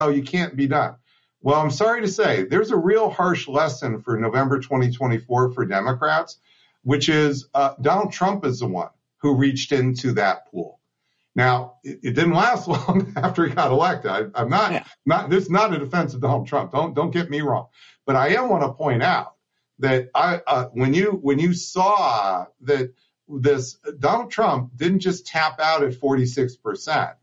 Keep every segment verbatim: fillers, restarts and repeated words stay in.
oh, you can't be done. Well, I'm sorry to say, there's a real harsh lesson for November twenty twenty-four for Democrats, which is uh, Donald Trump is the one who reached into that pool. Now, it, it didn't last long after he got elected. I, I'm not, yeah. not, this is not a defense of Donald Trump. Don't, don't get me wrong. But I am want to point out that I, uh, when you, when you saw that this Donald Trump didn't just tap out at forty-six percent.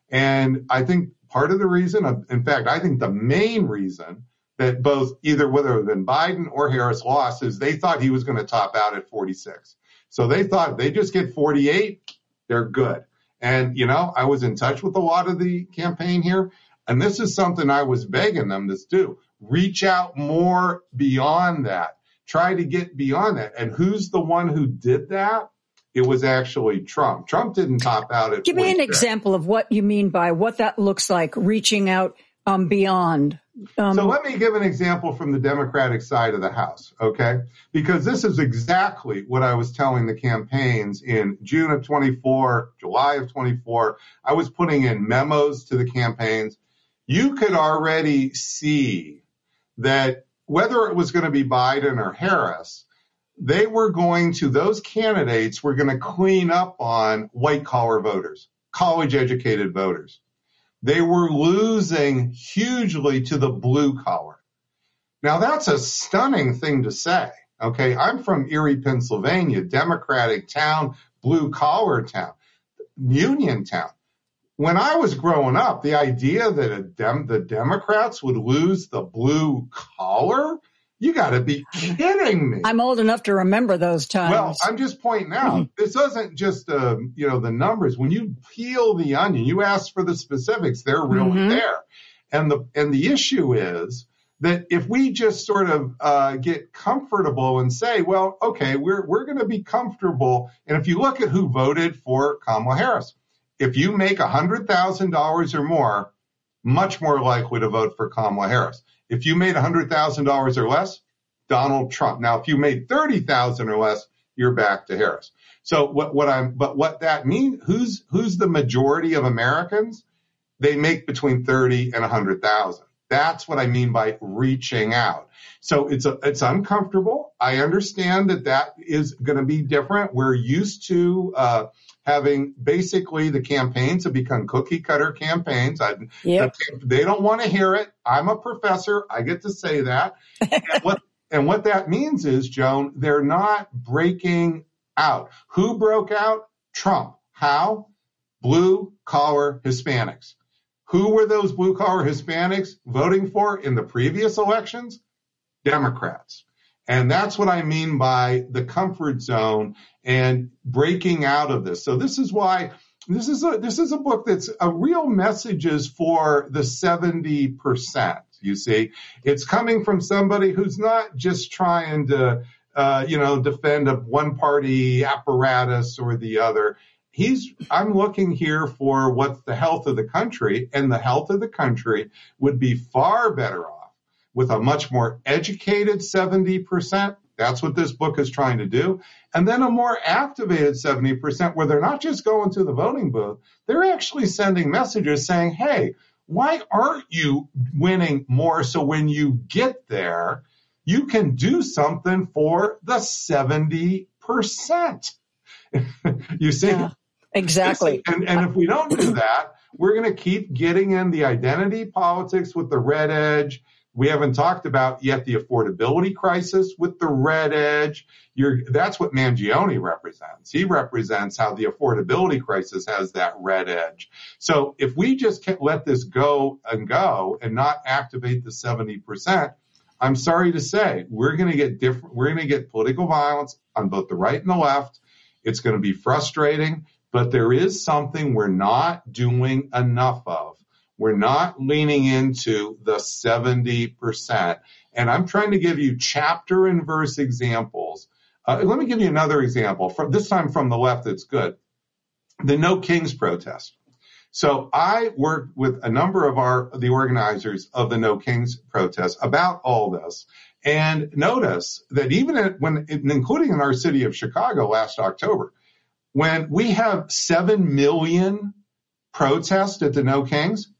And I think part of the reason, of, in fact, I think the main reason that both either whether it had been Biden or Harris lost is they thought he was going to top out at forty-six. So they thought they just get forty-eight, they're good. And, you know, I was in touch with a lot of the campaign here, and this is something I was begging them to do. Reach out more beyond that. Try to get beyond that. And who's the one who did that? It was actually Trump. Trump didn't top out at Give me an example of what you mean by what that looks like, reaching out um, beyond. Um, so let me give an example from the Democratic side of the House, okay? Because this is exactly what I was telling the campaigns in June of twenty-four, July of twenty-four. I was putting in memos to the campaigns. You could already see that whether it was going to be Biden or Harris, they were going to, those candidates were going to clean up on white-collar voters, college-educated voters. They were losing hugely to the blue collar. Now, that's a stunning thing to say, okay? I'm from Erie, Pennsylvania, Democratic town, blue collar town, Union town. When I was growing up, the idea that a dem- the Democrats would lose the blue collar, you got to be kidding me. I'm old enough to remember those times. Well, I'm just pointing out, this isn't just, uh, you know, the numbers. When you peel the onion, you ask for the specifics, they're really mm-hmm. there. And the and the issue is that if we just sort of uh, get comfortable and say, well, okay, we're we're going to be comfortable. And if you look at who voted for Kamala Harris, if you make one hundred thousand dollars or more, much more likely to vote for Kamala Harris. If you made one hundred thousand dollars or less, Donald Trump. Now, if you made thirty thousand dollars or less, you're back to Harris. So what, what I'm, but what that means, who's, who's the majority of Americans? They make between thirty and one hundred thousand. That's what I mean by reaching out. So it's a, it's uncomfortable. I understand that that is going to be different. We're used to, uh, having basically the campaigns have become cookie cutter campaigns. I, yep. They don't want to hear it. I'm a professor. I get to say that. and, what, and what that means is, Joan, they're not breaking out. Who broke out? Trump. How? Blue collar Hispanics. Who were those blue collar Hispanics voting for in the previous elections? Democrats. And that's what I mean by the comfort zone and breaking out of this. So this is why this is a this is a book that's a real messages for the seventy percent. You see, it's coming from somebody who's not just trying to, uh, you know, defend a one party apparatus or the other. He's I'm looking here for what's the health of the country, and the health of the country would be far better off with a much more educated seventy percent. That's what this book is trying to do. And then a more activated seventy percent where they're not just going to the voting booth. They're actually sending messages saying, hey, why aren't you winning more? So when you get there, you can do something for the seventy percent. You see? Yeah, exactly. And, and if we don't do that, we're going to keep getting in the identity politics with the red edge. We haven't talked about yet the affordability crisis with the red edge. You're, that's what Mangione represents. He represents how the affordability crisis has that red edge. So if we just can't let this go and go and not activate the seventy percent, I'm sorry to say, we're going to get different. We're going to get political violence on both the right and the left. It's going to be frustrating, but there is something we're not doing enough of. We're not leaning into the seventy percent. And I'm trying to give you chapter and verse examples. Uh, let me give you another example, from this time from the left that's good. The No Kings protest. So I worked with a number of our the organizers of the No Kings protest about all this. And notice that even at, when, including in our city of Chicago last October, when we have seven million protests at the No Kings,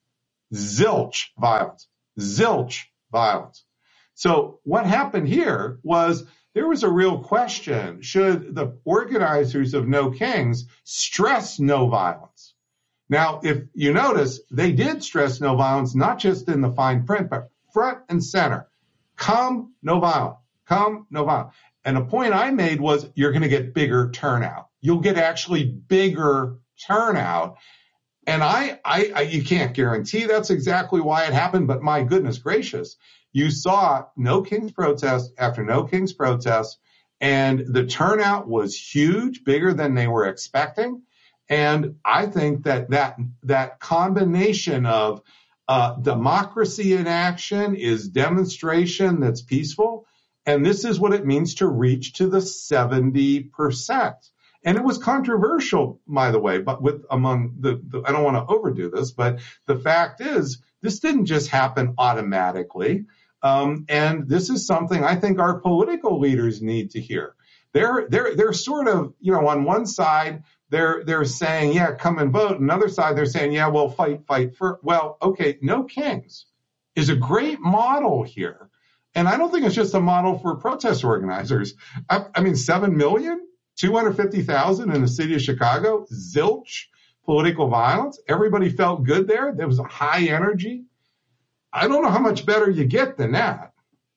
Zilch violence. Zilch violence. So what happened here was there was a real question. Should the organizers of No Kings stress no violence? Now, if you notice, they did stress no violence, not just in the fine print, but front and center. Come, no violence. Come, no violence. And a point I made was you're going to get bigger turnout. You'll get actually bigger turnout. And I, I, I, you can't guarantee that's exactly why it happened, but my goodness gracious, you saw No Kings protest after No Kings protest, and the turnout was huge, bigger than they were expecting. And I think that that, that combination of uh, democracy in action is demonstration that's peaceful. And this is what it means to reach to the seventy percent. And it was controversial, by the way, but with among the, the I don't want to overdo this, but the fact is this didn't just happen automatically. Um, and this is something I think our political leaders need to hear. They're, they're, they're sort of, you know, on one side, they're, they're saying, yeah, come and vote. Another side, they're saying, yeah, well, fight, fight for, well, okay, No Kings is a great model here. And I don't think it's just a model for protest organizers. I, I mean, seven million, two hundred fifty thousand in the city of Chicago, zilch, political violence. Everybody felt good there. There was a high energy. I don't know how much better you get than that.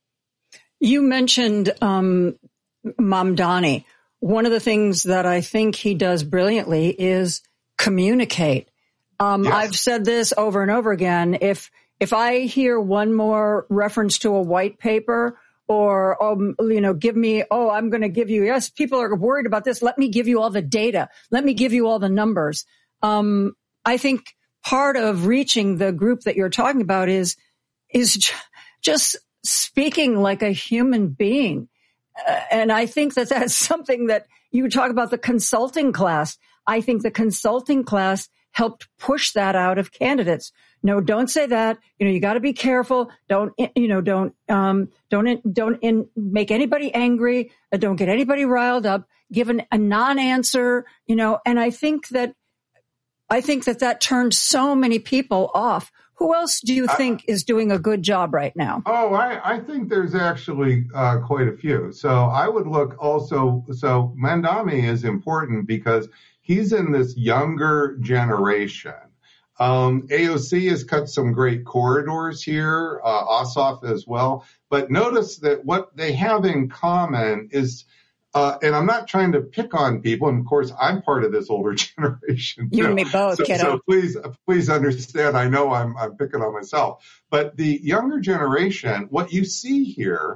You mentioned um, Mamdani. One of the things that I think he does brilliantly is communicate. Um, Yes. I've said this over and over again. If if I hear one more reference to a white paper or, um, you know, give me, oh, I'm going to give you, yes, people are worried about this. Let me give you all the data. Let me give you all the numbers. Um, I think part of reaching the group that you're talking about is, is j- just speaking like a human being. Uh, and I think that that's something that you talk about the consulting class. I think the consulting class helped push that out of candidates. No, don't say that. You know, you got to be careful. Don't, you know, don't, um, don't, don't in, make anybody angry. Uh, don't get anybody riled up. Give an, a non-answer, you know, and I think that, I think that that turned so many people off. Who else do you think I, is doing a good job right now? Oh, I, I think there's actually uh, quite a few. So I would look also, so Mamdani is important because he's in this younger generation. Um, A O C has cut some great corridors here, uh, Ossoff as well. But notice that what they have in common is, uh, and I'm not trying to pick on people, and of course I'm part of this older generation too. You and me both, so, kiddo. So please, please understand, I know I'm, I'm picking on myself. But the younger generation, what you see here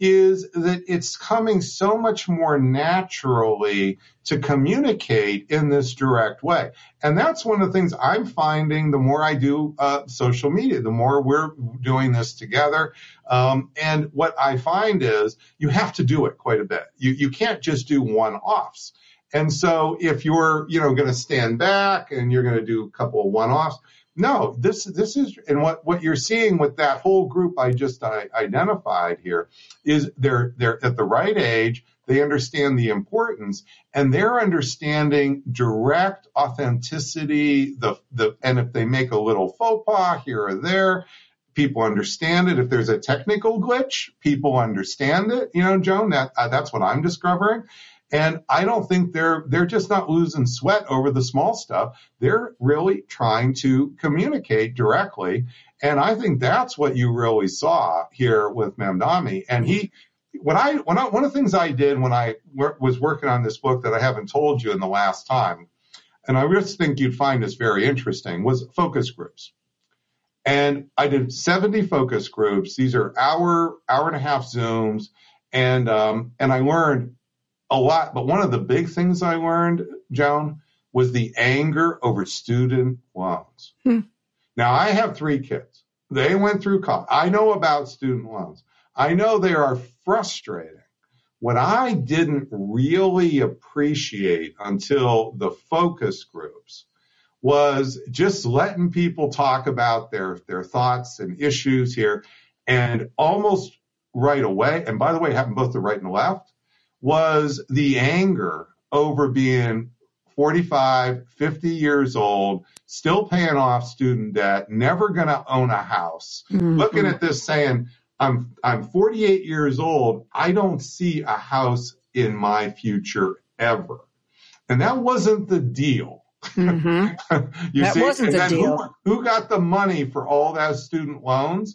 is that it's coming so much more naturally to communicate in this direct way. And that's one of the things I'm finding the more I do uh, social media, the more we're doing this together. Um, and what I find is you have to do it quite a bit. You, you can't just do one-offs. And so if you're, you know, going to stand back and you're going to do a couple of one-offs, no, this this is, and what, what you're seeing with that whole group I just I, identified here is they're they're at the right age, they understand the importance, and they're understanding direct authenticity. The the and if they make a little faux pas here or there, people understand it. If there's a technical glitch, people understand it. You know, Joan, that uh, that's what I'm discovering. And I don't think they're they're just not losing sweat over the small stuff. They're really trying to communicate directly. And I think that's what you really saw here with Mamdani. And he, when I, when I, one of the things I did when I wor- was working on this book that I haven't told you in the last time, and I just think you'd find this very interesting, was focus groups. And I did seventy focus groups. These are hour, hour and a half Zooms. And, um, and I learned a lot, but one of the big things I learned, Joan, was the anger over student loans. Hmm. Now, I have three kids. They went through college. I know about student loans. I know they are frustrating. What I didn't really appreciate until the focus groups was just letting people talk about their, their thoughts and issues here. And almost right away, and by the way, it happened both the right and the left, was the anger over being forty-five, fifty years old, still paying off student debt, never going to own a house, mm-hmm. looking at this saying, I'm, I'm forty-eight years old. I don't see a house in my future ever. And that wasn't the deal. Mm-hmm. you that see? wasn't and the then deal. Who, who got the money for all those student loans?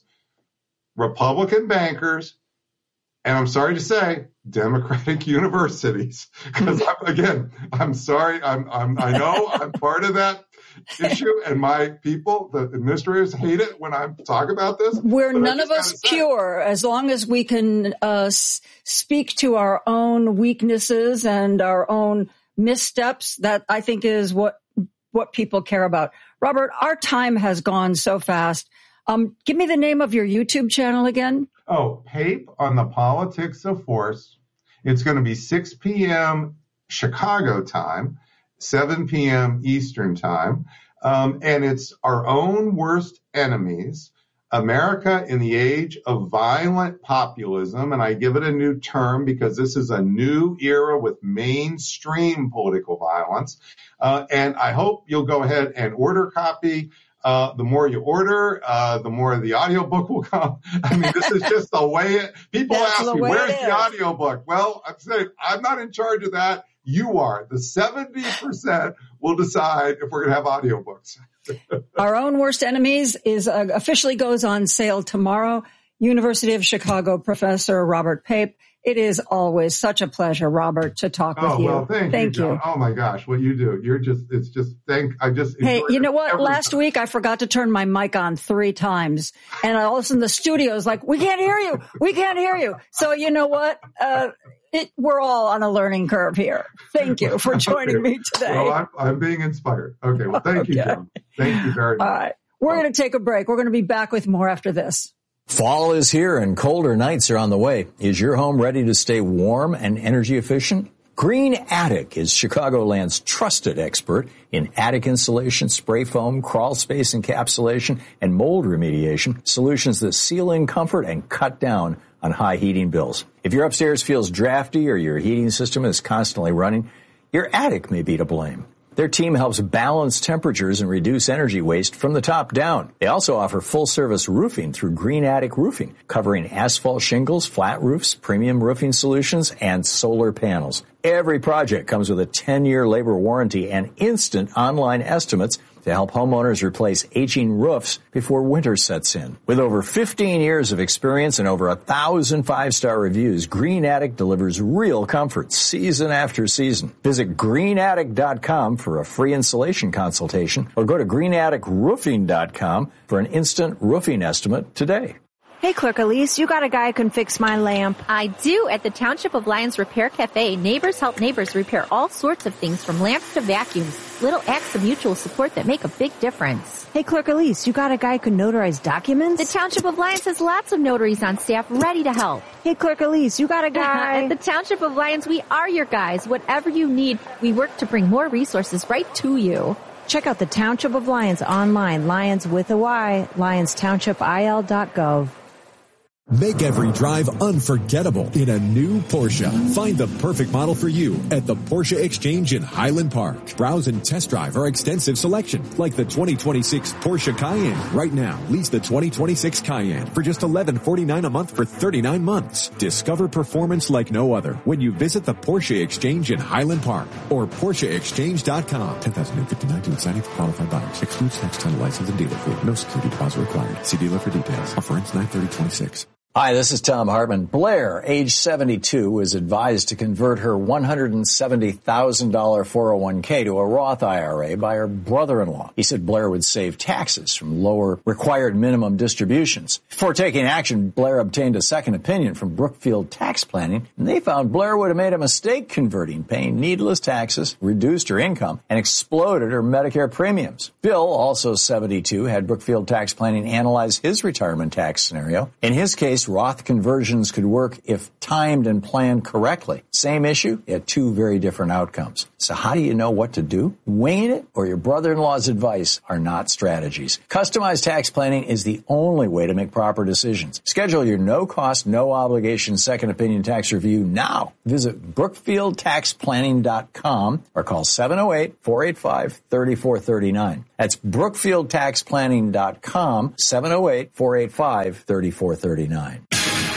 Republican bankers. And I'm sorry to say, Democratic universities. Because again, I'm sorry, I'm, I'm, I know I'm part of that issue, and my people, the administrators, hate it when I talk about this. We're none of us pure, as long as we can uh, s- speak to our own weaknesses and our own missteps. That I think is what what people care about. Robert, our time has gone so fast. Um, give me the name of your YouTube channel again. Oh, Pape on the Politics of Force. It's going to be six p.m. Chicago time, seven p.m. Eastern time. Um, and it's our own worst enemies, America in the age of violent populism. And I give it a new term because this is a new era with mainstream political violence. Uh, and I hope you'll go ahead and order a copy. Uh, the more you order, uh, the more the audiobook will come. I mean, this is just the way it, people That's ask me, where's the audiobook? Well, I'm saying, I'm not in charge of that. You are. The seventy percent will decide if we're going to have audiobooks. Our Own Worst Enemies is uh, officially goes on sale tomorrow. University of Chicago professor Robert Pape. It is always such a pleasure, Robert, to talk oh, with you. Well, thank, thank you. you. Oh my gosh, what you do. You're just, it's just, thank, I just. Hey, you know what? Every Last time. week I forgot to turn my mic on three times, and all of a sudden the studio is like, we can't hear you. We can't hear you. So you know what? Uh, it, we're all on a learning curve here. Thank you for joining me today. Well, I'm, I'm being inspired. Okay. Well, thank okay. you, John. Thank you very much. All right. We're going to take a break. We're going to be back with more after this. Fall is here and colder nights are on the way. Is your home ready to stay warm and energy efficient? Green Attic is Chicagoland's trusted expert in attic insulation, spray foam, crawl space encapsulation, and mold remediation, solutions that seal in comfort and cut down on high heating bills. If your upstairs feels drafty or your heating system is constantly running, your attic may be to blame. Their team helps balance temperatures and reduce energy waste from the top down. They also offer full-service roofing through Green Attic Roofing, covering asphalt shingles, flat roofs, premium roofing solutions, and solar panels. Every project comes with a ten-year labor warranty and instant online estimates to help homeowners replace aging roofs before winter sets in. With over fifteen years of experience and over a thousand five-star reviews, Green Attic delivers real comfort season after season. Visit green attic dot com for a free installation consultation or go to green attic roofing dot com for an instant roofing estimate today. Hey, Clerk Elise, you got a guy who can fix my lamp. I do. At the Township of Lyons Repair Cafe, neighbors help neighbors repair all sorts of things from lamps to vacuums. Little acts of mutual support that make a big difference. Hey, Clerk Elise, you got a guy who can notarize documents? The Township of Lyons has lots of notaries on staff ready to help. Hey, Clerk Elise, you got a guy... At the Township of Lyons, we are your guys. Whatever you need, we work to bring more resources right to you. Check out the Township of Lyons online, Lyons with a Y, lyons township I L dot gov. Make every drive unforgettable in a new Porsche. Find the perfect model for you at the Porsche Exchange in Highland Park. Browse and test drive our extensive selection, like the twenty twenty-six Porsche Cayenne. Right now, lease the twenty twenty-six Cayenne for just eleven forty-nine a month for thirty-nine months. Discover performance like no other when you visit the Porsche Exchange in Highland Park or Porsche Exchange dot com. ten thousand fifty-nine to signing for qualified buyers. Excludes tax, title, license, and dealer fee. No security deposit required. See dealer for details. Offer ends nine thirty twenty-six. Hi, this is Tom Hartman. Blair, age seventy-two, was advised to convert her one hundred seventy thousand dollars four oh one k to a Roth I R A by her brother-in-law. He said Blair would save taxes from lower required minimum distributions. Before taking action, Blair obtained a second opinion from Brookfield Tax Planning, and they found Blair would have made a mistake converting, paying needless taxes, reduced her income, and exploded her Medicare premiums. Bill, also seventy-two, had Brookfield Tax Planning analyze his retirement tax scenario. In his case, most Roth conversions could work if timed and planned correctly. Same issue, yet two very different outcomes. So how do you know what to do? Winging it or your brother-in-law's advice are not strategies. Customized tax planning is the only way to make proper decisions. Schedule your no-cost, no-obligation second opinion tax review now. Visit brookfield tax planning dot com or call seven oh eight, four eight five, three four three nine. That's brookfield tax planning dot com, seven oh eight, four eight five, three four three nine.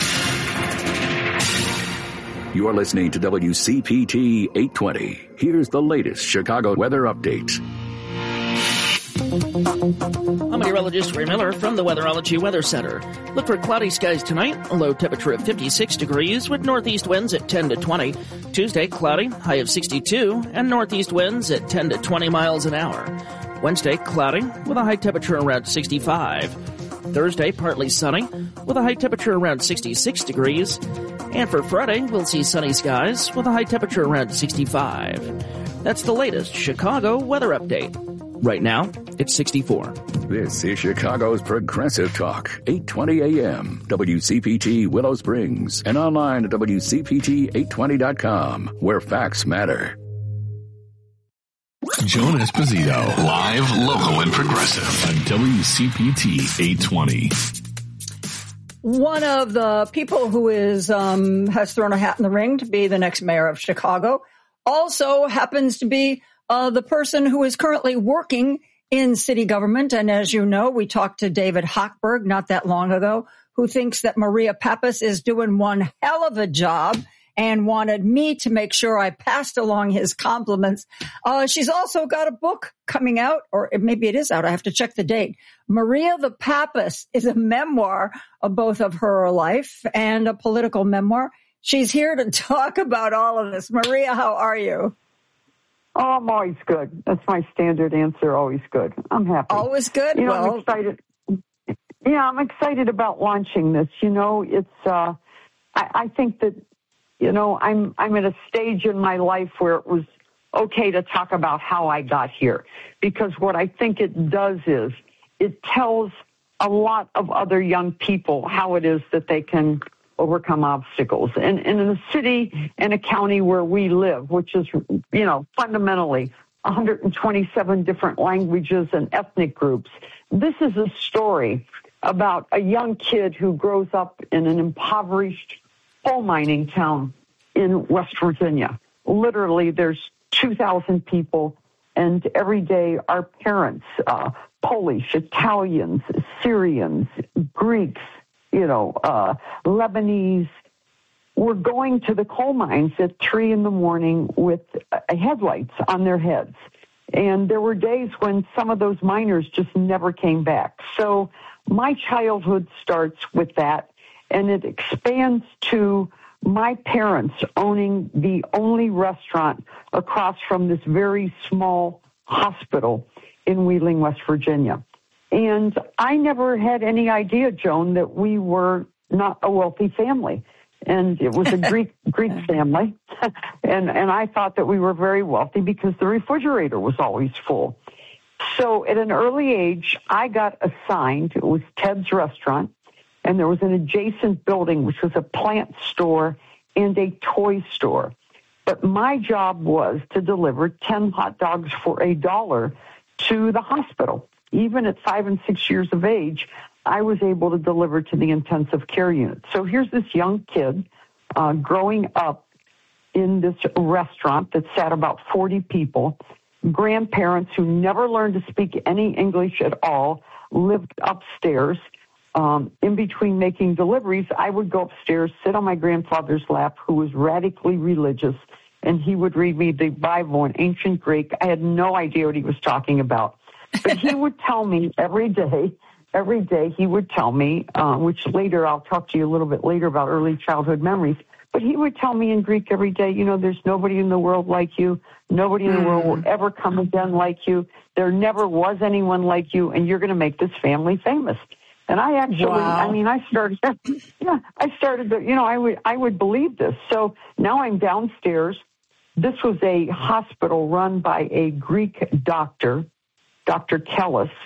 You're listening to W C P T eight twenty. Here's the latest Chicago weather update. I'm meteorologist Ray Miller from the Weatherology Weather Center. Look for cloudy skies tonight, a low temperature of fifty-six degrees with northeast winds at ten to twenty. Tuesday, cloudy, high of sixty-two, and northeast winds at ten to twenty miles an hour. Wednesday, cloudy, with a high temperature around sixty-five. Thursday, partly sunny, with a high temperature around sixty-six degrees. And for Friday, we'll see sunny skies with a high temperature around sixty-five. That's the latest Chicago weather update. Right now, it's sixty-four. This is Chicago's Progressive Talk, eight twenty a m, W C P T Willow Springs, and online at W C P T eight twenty dot com, where facts matter. Joan Esposito, live, local, and progressive on W C P T eight twenty. One of the people who is um, has thrown a hat in the ring to be the next mayor of Chicago also happens to be uh, the person who is currently working in city government. And as you know, we talked to David Hochberg not that long ago, who thinks that Maria Pappas is doing one hell of a job and wanted me to make sure I passed along his compliments. Uh, she's also got a book coming out, or maybe it is out. I have to check the date. Maria the Pappas is a memoir of both of her life and a political memoir. She's here to talk about all of this. Maria, how are you? Oh, I'm always good. That's my standard answer, always good. I'm happy. Always good? You know, well, I'm excited. Yeah, I'm excited about launching this. You know, it's, uh, I, I think that, you know, I'm, I'm at a stage in my life where it was okay to talk about how I got here, because what I think it does is it tells a lot of other young people how it is that they can overcome obstacles. And, and in a city and a county where we live, which is, you know, fundamentally one hundred twenty-seven different languages and ethnic groups, this is a story about a young kid who grows up in an impoverished coal mining town in West Virginia. Literally, there's two thousand people, and every day our parents, uh, Polish, Italians, Syrians, Greeks, you know, uh, Lebanese, were going to the coal mines at three in the morning with uh, headlights on their heads. And there were days when some of those miners just never came back. So my childhood starts with that, and it expands to my parents owning the only restaurant across from this very small hospital in Wheeling, West Virginia. And I never had any idea, Joan, that we were not a wealthy family. And it was a Greek Greek family. and, and I thought that we were very wealthy because the refrigerator was always full. So at an early age, I got assigned, it was Ted's Restaurant, and there was an adjacent building, which was a plant store and a toy store. But my job was to deliver ten hot dogs for a dollar to the hospital. Even at five and six years of age, I was able to deliver to the intensive care unit. So here's this young kid uh, growing up in this restaurant that sat about forty people, grandparents who never learned to speak any English at all, lived upstairs. Um, in between making deliveries, I would go upstairs, sit on my grandfather's lap, who was radically religious, and he would read me the Bible in ancient Greek. I had no idea what he was talking about. But he would tell me every day, every day he would tell me, uh, which later I'll talk to you a little bit later about early childhood memories, but he would tell me in Greek every day, you know, there's nobody in the world like you. Nobody in the world will ever come again like you. There never was anyone like you, and you're going to make this family famous. And I actually, wow. I mean, I started, yeah, I started to, you know, I would, I would believe this. So now I'm downstairs. This was a hospital run by a Greek doctor, Doctor Kellis,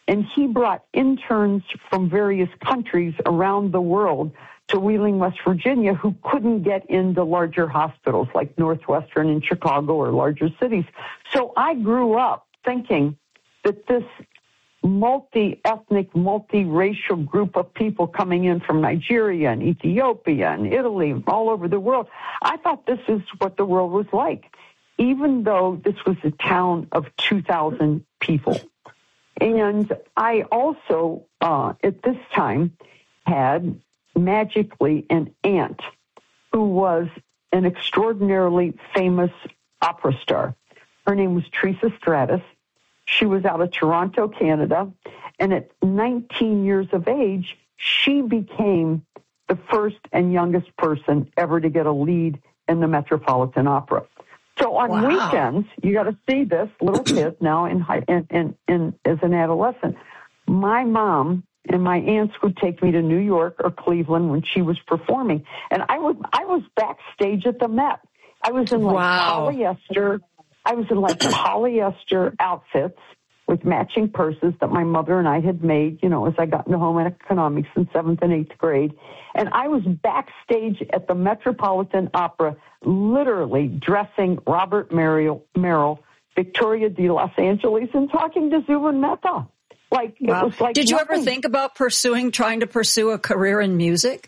And he brought interns from various countries around the world to Wheeling, West Virginia, who couldn't get into larger hospitals like Northwestern in Chicago or larger cities. So I grew up thinking that this multi-ethnic, multi-racial group of people coming in from Nigeria and Ethiopia and Italy, all over the world, I thought this is what the world was like, even though this was a town of two thousand people. And I also, uh, at this time, had magically an aunt who was an extraordinarily famous opera star. Her name was Teresa Stratus. She was out of Toronto, Canada, and at nineteen years of age, she became the first and youngest person ever to get a lead in the Metropolitan Opera. So on wow. weekends, you got to see this little kid now in, high, in, in, in as an adolescent. My mom and my aunts would take me to New York or Cleveland when she was performing, and I was I was backstage at the Met. I was in like wow. polyester. I was in like polyester outfits with matching purses that my mother and I had made, you know, as I got into home economics in seventh and eighth grade. And I was backstage at the Metropolitan Opera, literally dressing Robert Merrill, Merrill Victoria de Los Angeles, and talking to Zubin Mehta. Like, wow. it was like Did you nothing. ever think about pursuing, trying to pursue a career in music?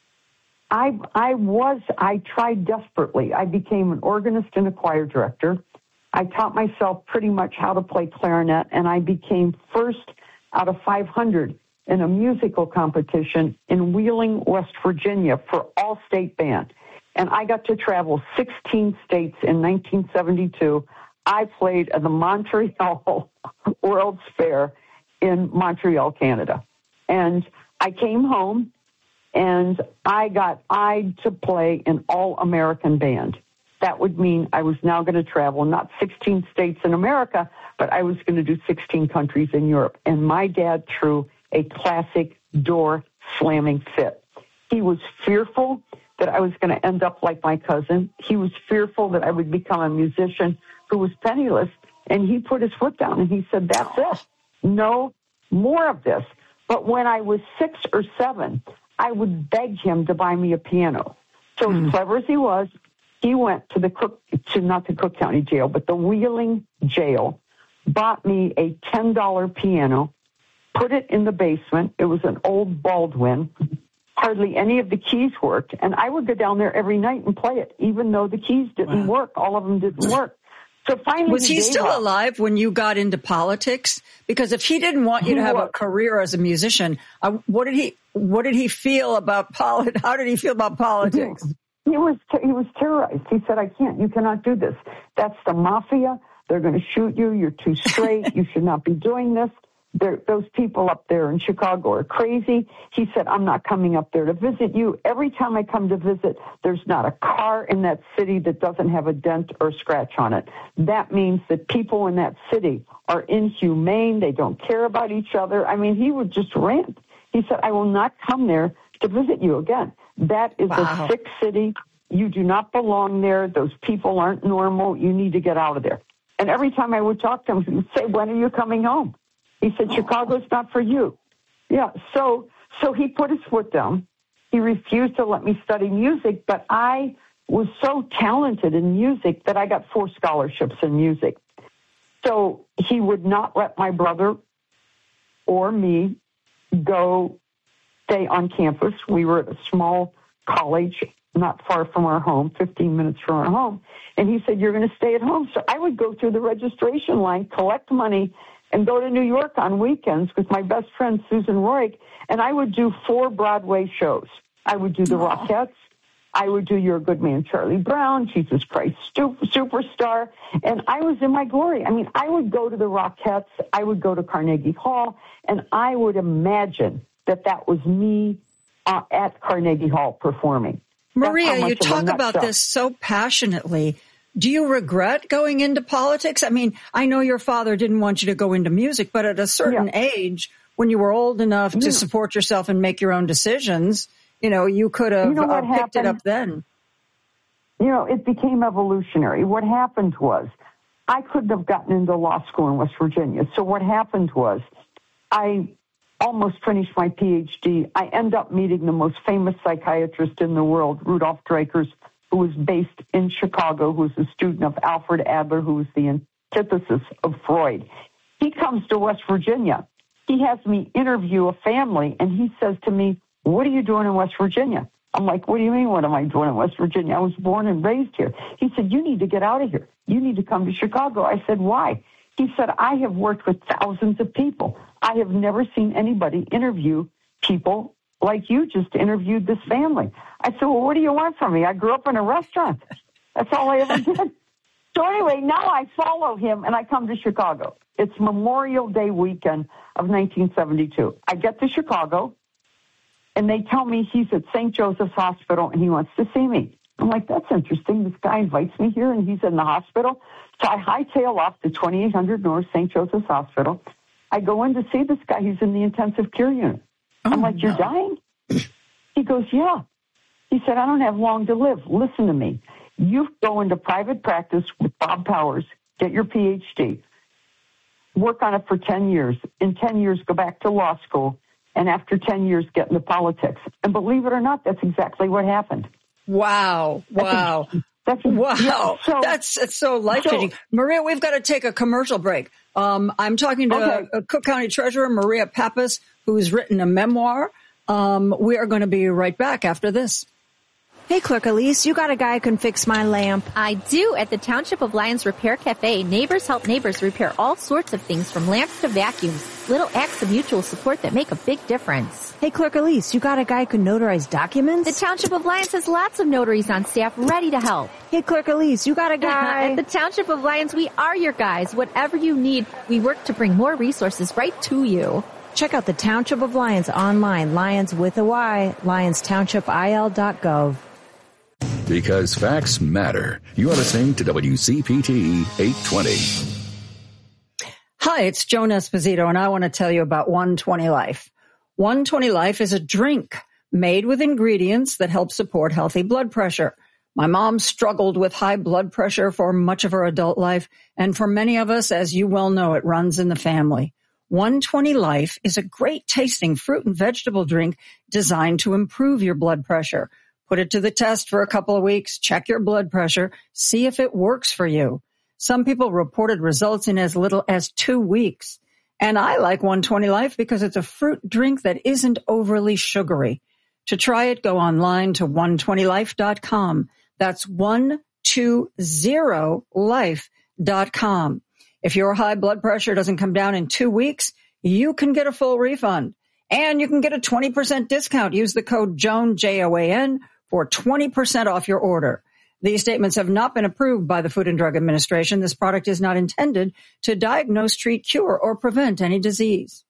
I, I was, I tried desperately. I became an organist and a choir director. I taught myself pretty much how to play clarinet, and I became first out of five hundred in a musical competition in Wheeling, West Virginia for all state band. And I got to travel sixteen states in nineteen seventy-two. I played at the Montreal World's Fair in Montreal, Canada. And I came home, and I got eyed to play an all-American band. That would mean I was now going to travel, not sixteen states in America, but I was going to do sixteen countries in Europe. And my dad threw a classic door-slamming fit. He was fearful that I was going to end up like my cousin. He was fearful that I would become a musician who was penniless. And he put his foot down and he said, that's it. No more of this. But when I was six or seven, I would beg him to buy me a piano. So mm. as clever as he was, he went to the Cook, to not the Cook County Jail, but the Wheeling Jail, bought me a ten dollar piano, put it in the basement. It was an old Baldwin. Hardly any of the keys worked. And I would go down there every night and play it, even though the keys didn't wow. work. All of them didn't work. So finally, was he, he still up. alive when you got into politics? Because if he didn't want you he to have was. a career as a musician, uh, what did he, what did he feel about politics? How did he feel about politics? He was he was terrorized. He said, I can't, you cannot do this. That's the mafia. They're going to shoot you. You're too straight. You should not be doing this. They're, those people up there in Chicago are crazy. He said, I'm not coming up there to visit you. Every time I come to visit, there's not a car in that city that doesn't have a dent or scratch on it. That means that people in that city are inhumane. They don't care about each other. I mean, he would just rant. He said, I will not come there to visit you again. That is wow. a sick city. You do not belong there. Those people aren't normal. You need to get out of there. And every time I would talk to him, he would say, when are you coming home? He said, Chicago's not for you. Yeah, so so he put his foot down. He refused to let me study music, but I was so talented in music that I got four scholarships in music. So he would not let my brother or me go stay on campus. We were at a small college not far from our home, fifteen minutes from our home. And he said, you're going to stay at home. So I would go through the registration line, collect money, and go to New York on weekends with my best friend, Susan Roig, and I would do four Broadway shows. I would do The Rockettes. I would do You're a Good Man, Charlie Brown, Jesus Christ Superstar, and I was in my glory. I mean, I would go to The Rockettes. I would go to Carnegie Hall, and I would imagine that that was me uh, at Carnegie Hall performing. Maria, you talk about this so passionately. Do you regret going into politics? I mean, I know your father didn't want you to go into music, but at a certain yeah. age, when you were old enough yeah. to support yourself and make your own decisions, you know, you could have you know uh, picked happened? it up then. You know, it became evolutionary. What happened was I couldn't have gotten into law school in West Virginia. So what happened was I almost finished my P H D. I end up meeting the most famous psychiatrist in the world, Rudolf Dreikurs, who was based in Chicago, who was a student of Alfred Adler, who was the antithesis of Freud. He comes to West Virginia. He has me interview a family, and he says to me, "What are you doing in West Virginia?" I'm like, "What do you mean, what am I doing in West Virginia? I was born and raised here." He said, "You need to get out of here. You need to come to Chicago." I said, "Why?" He said, "I have worked with thousands of people. I have never seen anybody interview people like you just interviewed this family." I said, "Well, what do you want from me? I grew up in a restaurant. That's all I ever did." So anyway, now I follow him and I come to Chicago. It's Memorial Day weekend of nineteen seventy-two. I get to Chicago and they tell me he's at Saint Joseph's Hospital and he wants to see me. I'm like, "That's interesting. This guy invites me here and he's in the hospital." So I hightail off to twenty-eight hundred North Saint Joseph's Hospital. I go in to see this guy. He's in the intensive care unit. Oh, I'm like, no. "You're dying?" He goes, "Yeah." He said, "I don't have long to live. Listen to me. You go into private practice with Bob Powers, get your P H D, work on it for ten years. In ten years, go back to law school. And after ten years, get into politics." And believe it or not, that's exactly what happened. Wow. Wow. That's, wow. Yeah, so, that's, that's so life-changing. So, Maria, we've got to take a commercial break. Um, I'm talking to okay. uh, Cook County Treasurer Maria Pappas, who's written a memoir. Um, we are going to be right back after this. Hey, Clerk Elise, you got a guy who can fix my lamp. I do. At the Township of Lyons Repair Cafe, neighbors help neighbors repair all sorts of things from lamps to vacuums. Little acts of mutual support that make a big difference. Hey, Clerk Elise, you got a guy who can notarize documents? The Township of Lyons has lots of notaries on staff ready to help. Hey, Clerk Elise, you got a guy? At the Township of Lyons, we are your guys. Whatever you need, we work to bring more resources right to you. Check out the Township of Lyons online, Lyons with a Y, lyons township I L dot gov. Because facts matter. You are listening to W C P T eight twenty. Hi, it's Joan Esposito, and I want to tell you about one twenty Life. one twenty Life is a drink made with ingredients that help support healthy blood pressure. My mom struggled with high blood pressure for much of her adult life, and for many of us, as you well know, it runs in the family. one twenty Life is a great-tasting fruit and vegetable drink designed to improve your blood pressure. Put it to the test for a couple of weeks, check your blood pressure, see if it works for you. Some people reported results in as little as two weeks. And I like one twenty Life because it's a fruit drink that isn't overly sugary. To try it, go online to one twenty life dot com. That's one twenty life dot com. If your high blood pressure doesn't come down in two weeks, you can get a full refund. And you can get a twenty percent discount. Use the code JOAN, J O A N, for twenty percent off your order. These statements have not been approved by the Food and Drug Administration. This product is not intended to diagnose, treat, cure, or prevent any disease.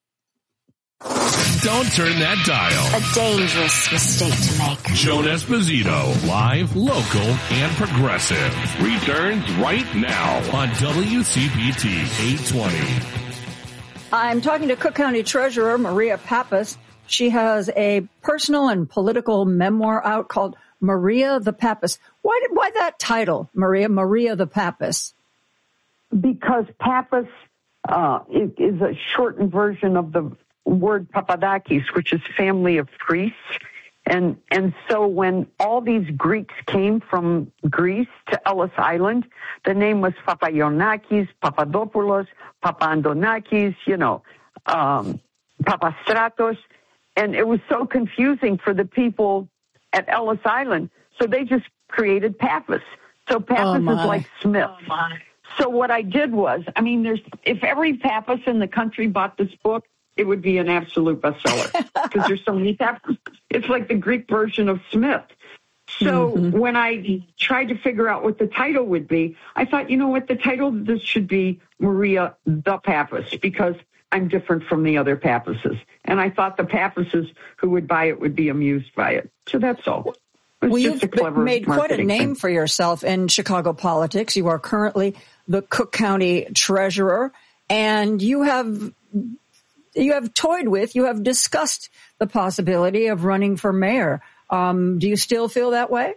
Don't turn that dial. A dangerous mistake to make. Joan Esposito, live, local, and progressive, returns right now on W C P T eight twenty. I'm talking to Cook County Treasurer Maria Pappas. She has a personal and political memoir out called Maria the Pappas. Why did, why that title, Maria? Maria the Pappas? Because Pappas uh, is a shortened version of the word Papadakis, which is family of priests. And and so when all these Greeks came from Greece to Ellis Island, the name was Papayonakis, Papadopoulos, Papandonakis, you know, um, Papastratos. And it was so confusing for the people at Ellis Island. So they just created Pappas. So Pappas oh is like Smith. Oh so what I did was, I mean, there's if every Pappas in the country bought this book, it would be an absolute bestseller because there's so many Pappas. It's like the Greek version of Smith. So mm-hmm. when I tried to figure out what the title would be, I thought, you know what, the title of this should be Maria the Pappas because I'm different from the other Pappases. And I thought the Pappases who would buy it would be amused by it. So that's all. Well, you've made quite a name thing. for yourself in Chicago politics. You are currently the Cook County Treasurer, and you have you have toyed with, you have discussed the possibility of running for mayor. Um, do you still feel that way?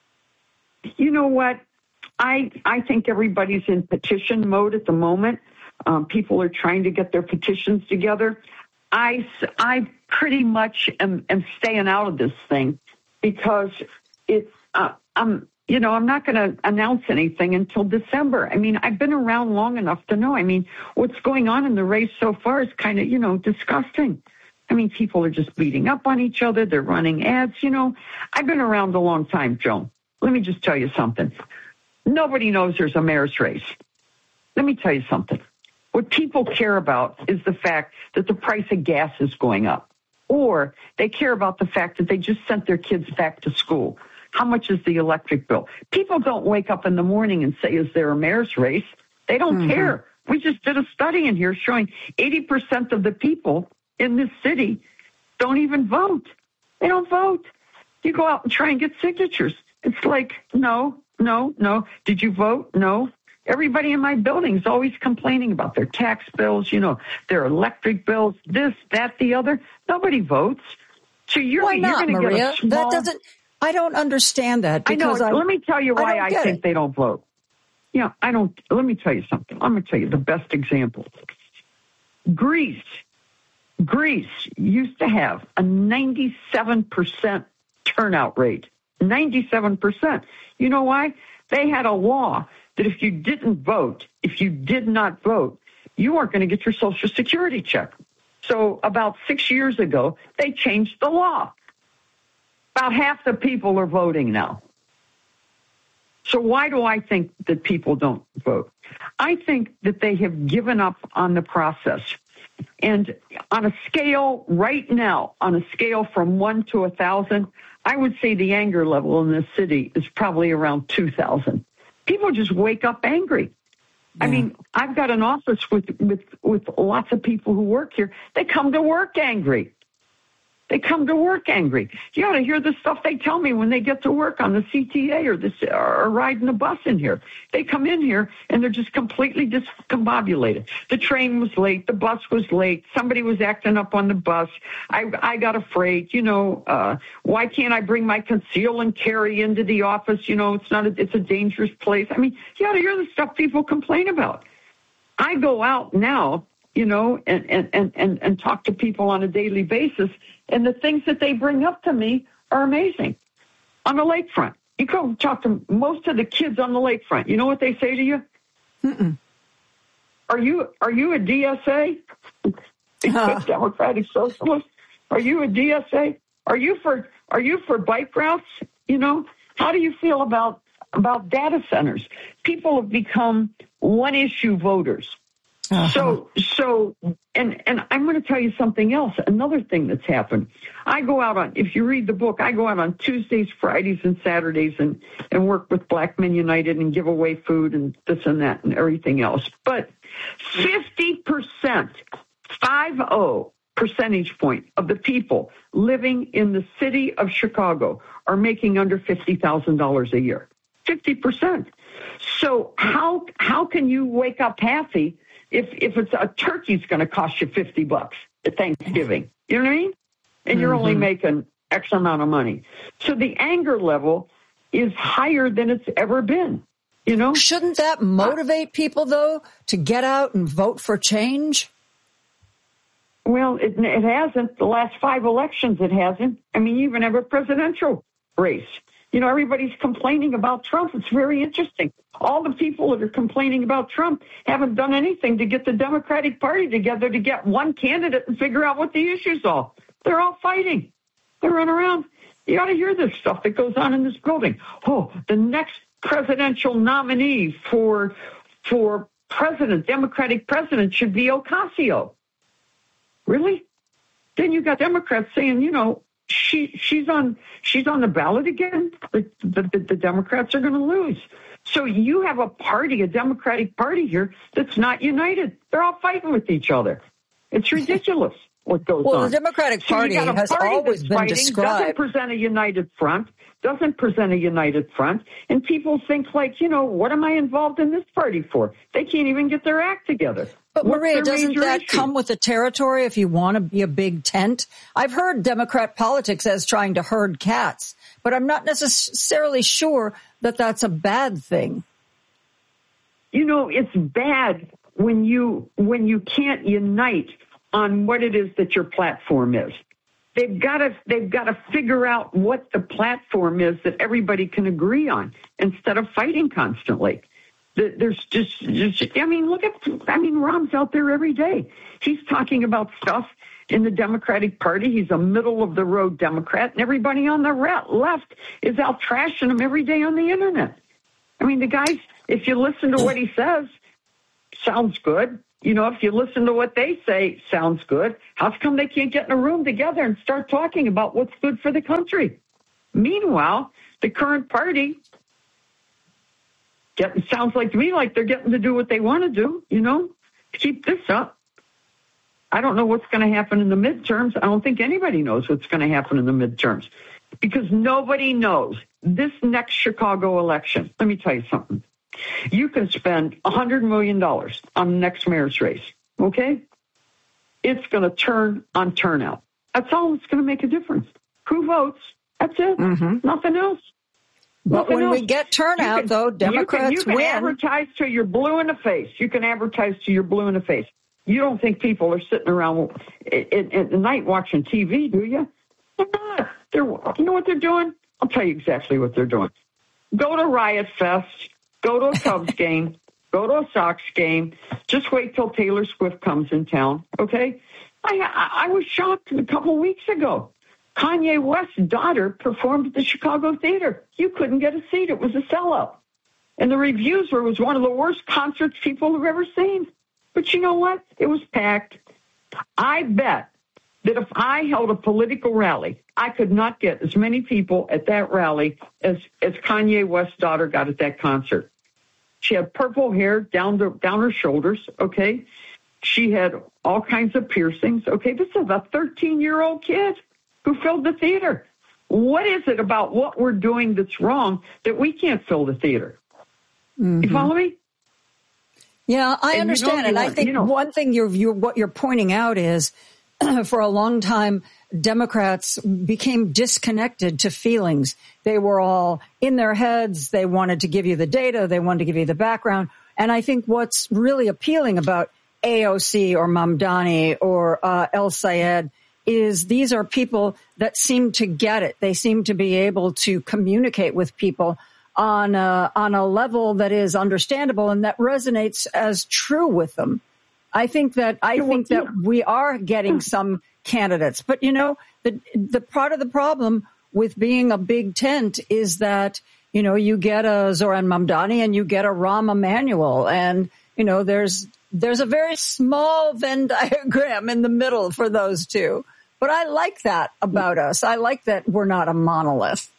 You know what? I I think everybody's in petition mode at the moment. Um, people are trying to get their petitions together. I, I pretty much am, am staying out of this thing because it's, uh, I'm, you know, I'm not going to announce anything until December. I mean, I've been around long enough to know. I mean, what's going on in the race so far is kind of, you know, disgusting. I mean, people are just beating up on each other. They're running ads. You know, I've been around a long time, Joan. Let me just tell you something. Nobody knows there's a mayor's race. Let me tell you something. What people care about is the fact that the price of gas is going up, or they care about the fact that they just sent their kids back to school. How much is the electric bill? People don't wake up in the morning and say, is there a mayor's race? They don't mm-hmm. care. We just did a study in here showing eighty percent of the people in this city don't even vote. They don't vote. You go out and try and get signatures. It's like, no, no, no. Did you vote? No. Everybody in my building is always complaining about their tax bills, you know, their electric bills, this, that, the other. Nobody votes. So you're, why not, you're going to get a small... That doesn't, I don't understand that. Because I know. I, let me tell you why I, I think it. they don't vote. Yeah, I don't. Let me tell you something. I'm going to tell you the best example. Greece. Greece used to have a ninety-seven percent turnout rate. ninety-seven percent. You know why? They had a law that if you didn't vote, if you did not vote, you weren't going to get your Social Security check. So about six years ago, they changed the law. About half the people are voting now. So why do I think that people don't vote? I think that they have given up on the process. And on a scale right now, on a scale from one to a thousand, I would say the anger level in this city is probably around two thousand. People just wake up angry. Yeah. I mean, I've got an office with, with, with lots of people who work here. They come to work angry. They come to work angry. You ought to hear the stuff they tell me when they get to work on the C T A or, the, or riding the bus in here. They come in here and they're just completely discombobulated. The train was late. The bus was late. Somebody was acting up on the bus. I, I got afraid. You know, uh, why can't I bring my conceal and carry into the office? You know, it's not. A, it's a dangerous place. I mean, you ought to hear the stuff people complain about. I go out now, you know, and, and, and, and, and talk to people on a daily basis. And the things that they bring up to me are amazing. On the lakefront, you go talk to most of the kids on the lakefront. You know what they say to you? Mm-mm. Are you are you a D S A? Uh. Democratic Socialist? Are you a D S A? Are you for are you for bike routes? You know, how do you feel about about data centers? People have become one issue voters. Uh-huh. So, so, and, and I'm going to tell you something else. Another thing that's happened. I go out on, if you read the book, I go out on Tuesdays, Fridays, and Saturdays and, and work with Black Men United and give away food and this and that and everything else. But fifty percent, five oh percentage point of the people living in the city of Chicago are making under fifty thousand dollars a year. fifty percent. So how, how can you wake up happy If if it's a turkey's going to cost you fifty bucks at Thanksgiving, you know what I mean? And you're mm-hmm. only making X amount of money. So the anger level is higher than it's ever been, you know? Shouldn't that motivate people, though, to get out and vote for change? Well, it, it hasn't. The last five elections, it hasn't. I mean, you even have a presidential race. You know, everybody's complaining about Trump. It's very interesting. All the people that are complaining about Trump haven't done anything to get the Democratic Party together to get one candidate and figure out what the issues are. They're all fighting. They run around. You ought to hear this stuff that goes on in this building. Oh, the next presidential nominee for for president, Democratic president, should be Ocasio. Really? Then you got Democrats saying, you know, She she's on she's on the ballot again. The, the, the Democrats are going to lose. So you have a party, a Democratic Party here that's not united. They're all fighting with each other. It's ridiculous what goes well, on. Well, the Democratic so Party has party always been fighting, described. Doesn't present a united front. Doesn't present a united front. And people think like, you know, what am I involved in this party for? They can't even get their act together. But What's Maria, doesn't that issue? come with the territory if you want to be a big tent? I've heard Democrat politics as trying to herd cats, but I'm not necessarily sure that that's a bad thing. You know, it's bad when you when you can't unite on what it is that your platform is. They've got to they've got to figure out what the platform is that everybody can agree on instead of fighting constantly. There's just, just I mean, look at, I mean, Rahm's out there every day. He's talking about stuff in the Democratic Party. He's a middle-of-the-road Democrat, and everybody on the left is out trashing him every day on the Internet. I mean, the guys, if you listen to what he says, sounds good. You know, if you listen to what they say, sounds good. How come they can't get in a room together and start talking about what's good for the country? Meanwhile, the current party getting, sounds like to me like they're getting to do what they want to do, you know, keep this up. I don't know what's going to happen in the midterms. I don't think anybody knows what's going to happen in the midterms because nobody knows. This next Chicago election, let me tell you something. You can spend one hundred million dollars on the next mayor's race, okay? It's going to turn on turnout. That's all that's going to make a difference. Who votes? That's it. Mm-hmm. Nothing else. But Nothing when else. we get turnout, can, though, Democrats you can, you can win. advertise till you're blue in the face. You can advertise till you're blue in the face. You don't think people are sitting around at, at the night watching T V, do you? They're not. They're, you know what they're doing? I'll tell you exactly what they're doing. Go to Riot Fest. Go to a Cubs game. Go to a Sox game. Just wait till Taylor Swift comes in town, okay? I, I, I was shocked a couple weeks ago. Kanye West's daughter performed at the Chicago Theater. You couldn't get a seat. It was a sellout. And the reviews were it was one of the worst concerts people have ever seen. But you know what? It was packed. I bet that if I held a political rally, I could not get as many people at that rally as, as Kanye West's daughter got at that concert. She had purple hair down the, down her shoulders, okay? She had all kinds of piercings, okay? This is a thirteen-year-old kid who filled the theater. What is it about what we're doing that's wrong that we can't fill the theater? Mm-hmm. You follow me? Yeah, I and understand. You know, and I want, think you know, one thing you're, you're, what you're pointing out is for a long time, Democrats became disconnected to feelings. They were all in their heads. They wanted to give you the data. They wanted to give you the background. And I think what's really appealing about A O C or Mamdani or uh, El Sayed is these are people that seem to get it. They seem to be able to communicate with people on a, on a level that is understandable and that resonates as true with them. I think that I think that we are getting some candidates, but you know, the the part of the problem with being a big tent is that you know you get a Zoran Mamdani and you get a Rahm Emanuel, and you know there's there's a very small Venn diagram in the middle for those two. But I like that about us. I like that we're not a monolith.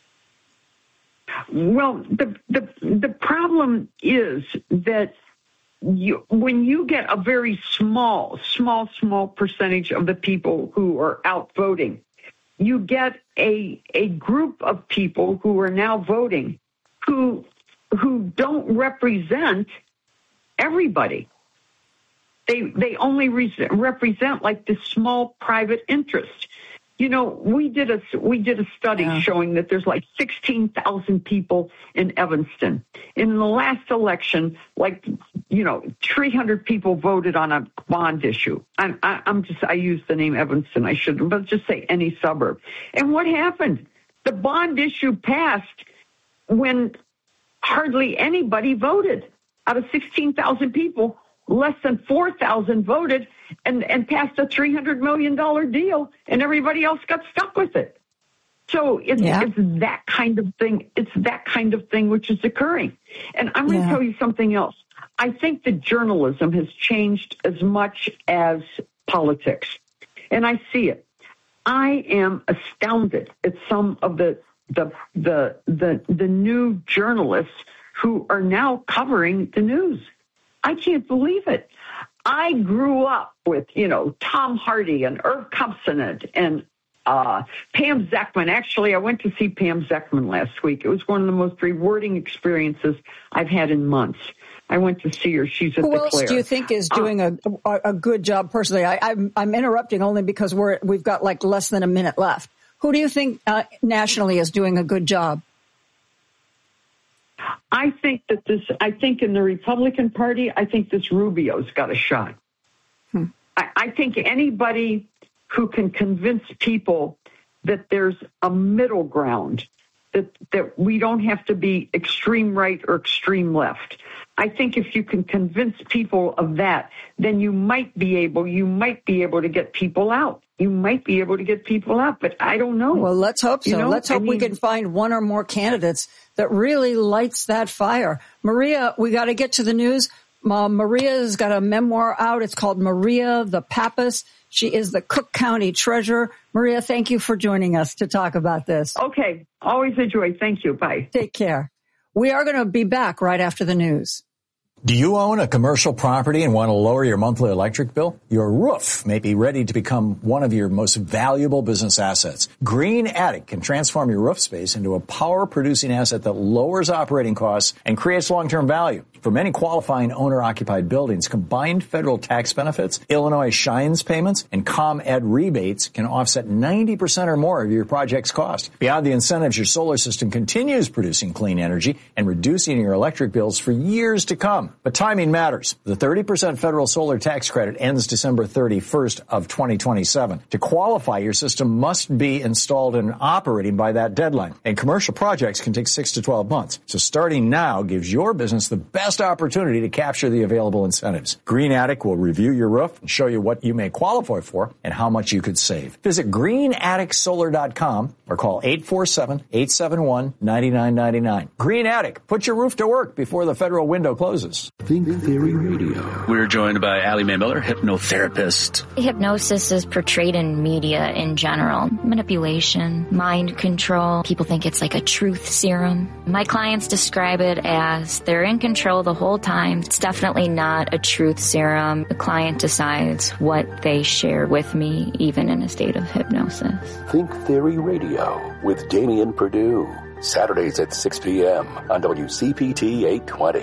Well, the the the problem is that you, when you get a very small, small, small percentage of the people who are out voting, you get a a group of people who are now voting who who don't represent everybody. They they only re- represent like this small private interest. You know, we did a we did a study yeah. showing that there's like sixteen thousand people in Evanston. In the last election, like, you know, three hundred people voted on a bond issue. I'm, I, I'm just I use the name Evanston. I shouldn't, but just say any suburb. And what happened? The bond issue passed when hardly anybody voted. Out of sixteen thousand people, less than four thousand voted and, and passed a three hundred million dollars deal, and everybody else got stuck with it. So it's, yeah. it's that kind of thing. It's that kind of thing which is occurring. And I'm going to yeah. tell you something else. I think that journalism has changed as much as politics, and I see it. I am astounded at some of the the the the, the new journalists who are now covering the news. I can't believe it. I grew up with, you know, Tom Hardy and Irv Kupcinet and, and uh, Pam Zeckman. Actually, I went to see Pam Zeckman last week. It was one of the most rewarding experiences I've had in months. I went to see her. She's at Who the else Claire. do you think is doing uh, a, a good job personally? I, I'm, I'm interrupting only because we're, we've got like less than a minute left. Who do you think uh, nationally is doing a good job? I think that this, I think in the Republican Party, I think this Rubio's got a shot. Hmm. I, I think anybody who can convince people that there's a middle ground, that, that we don't have to be extreme right or extreme left. I think if you can convince people of that, then you might be able, you might be able to get people out. You might be able to get people out, but I don't know. Well, let's hope so. You know? Let's hope I mean, we can find one or more candidates that really lights that fire. Maria, we got to get to the news. Uh, Maria's got a memoir out. It's called Maria the Pappas. She is the Cook County Treasurer. Maria, thank you for joining us to talk about this. Okay. Always a joy. Thank you. Bye. Take care. We are going to be back right after the news. Do you own a commercial property and want to lower your monthly electric bill? Your roof may be ready to become one of your most valuable business assets. Green Attic can transform your roof space into a power-producing asset that lowers operating costs and creates long-term value. For many qualifying owner-occupied buildings, combined federal tax benefits, Illinois Shines payments, and ComEd rebates can offset ninety percent or more of your project's cost. Beyond the incentives, your solar system continues producing clean energy and reducing your electric bills for years to come. But timing matters. The thirty percent federal solar tax credit ends December thirty-first of twenty twenty-seven. To qualify, your system must be installed and operating by that deadline. And commercial projects can take six to twelve months. So starting now gives your business the best opportunity to capture the available incentives. Green Attic will review your roof and show you what you may qualify for and how much you could save. Visit green attic solar dot com or call eight four seven, eight seven one, nine nine nine nine. Green Attic, put your roof to work before the federal window closes. Think Theory Radio. We're joined by Allie Mae Miller, hypnotherapist. Hypnosis is portrayed in media in general. Manipulation, mind control. People think it's like a truth serum. My clients describe it as they're in control the whole time. It's definitely not a truth serum. The client decides what they share with me, even in a state of hypnosis. Think Theory Radio with Damian Perdue. Saturdays at six p.m. on W C P T eight twenty.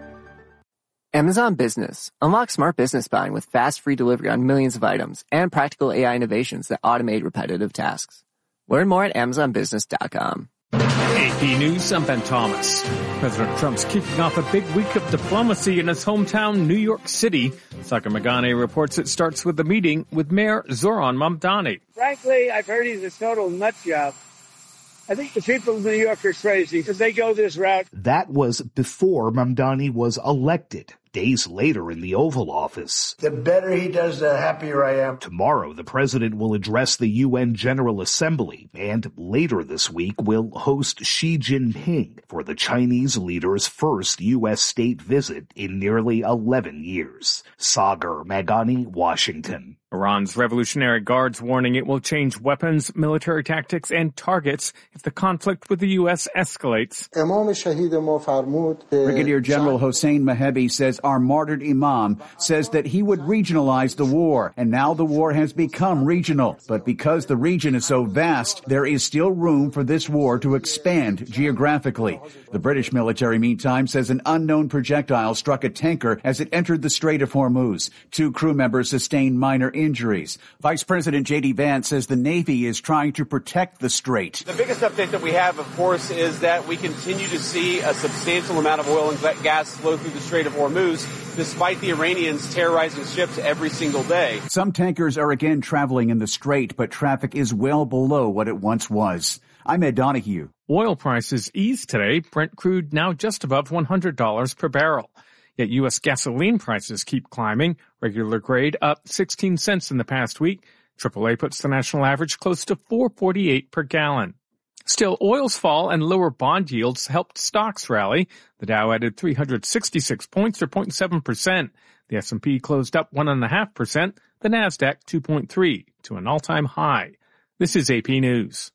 Amazon Business. Unlock smart business buying with fast, free delivery on millions of items and practical A I innovations that automate repetitive tasks. Learn more at amazon business dot com. A P News, I'm Ben Thomas. President Trump's kicking off a big week of diplomacy in his hometown, New York City. Sakar Magane reports it starts with a meeting with Mayor Zoran Mamdani. Frankly, I've heard he's a total nut job. I think the people of New York are crazy because they go this route. That was before Mamdani was elected. Days later in the Oval Office. The better he does, the happier I am. Tomorrow, the president will address the U N General Assembly and later this week will host Xi Jinping for the Chinese leader's first U S state visit in nearly eleven years. Sagar Magani, Washington. Iran's Revolutionary Guards warning it will change weapons, military tactics, and targets if the conflict with the U S escalates. Brigadier General Hossein Mahebi says our martyred imam says that he would regionalize the war, and now the war has become regional. But because the region is so vast, there is still room for this war to expand geographically. The British military, meantime, says an unknown projectile struck a tanker as it entered the Strait of Hormuz. Two crew members sustained minor injuries. Vice President J D Vance says the Navy is trying to protect the strait. The biggest update that we have, of course, is that we continue to see a substantial amount of oil and gas flow through the Strait of Hormuz, despite the Iranians terrorizing ships every single day. Some tankers are again traveling in the strait, but traffic is well below what it once was. I'm Ed Donahue. Oil prices eased today. Brent crude now just above one hundred dollars per barrel. Yet U S gasoline prices keep climbing. Regular grade up sixteen cents in the past week. triple A puts the national average close to four forty-eight per gallon. Still, oil's fall and lower bond yields helped stocks rally. The Dow added three hundred sixty-six points, or zero point seven percent. The S and P closed up one point five percent. The Nasdaq two point three to an all-time high. This is A P News.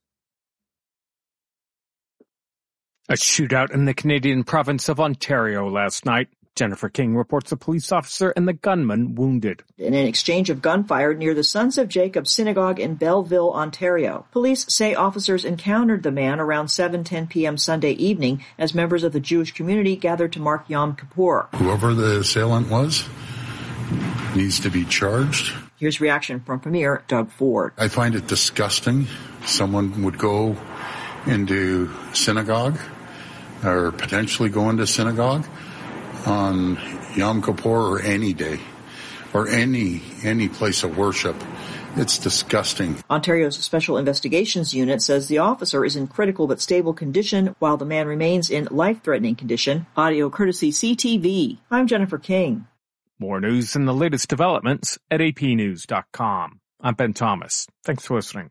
A shootout in the Canadian province of Ontario last night. Jennifer King reports a police officer and the gunman wounded. In an exchange of gunfire near the Sons of Jacob Synagogue in Belleville, Ontario. Police say officers encountered the man around seven ten p.m. Sunday evening as members of the Jewish community gathered to mark Yom Kippur. Whoever the assailant was needs to be charged. Here's reaction from Premier Doug Ford. I find it disgusting. Someone would go into synagogue or potentially go into synagogue on Yom Kippur or any day or any any place of worship. It's disgusting. Ontario's Special Investigations Unit says the officer is in critical but stable condition while the man remains in life-threatening condition. Audio courtesy C T V. I'm Jennifer King. More news and the latest developments at a p news dot com. I'm Ben Thomas. Thanks for listening.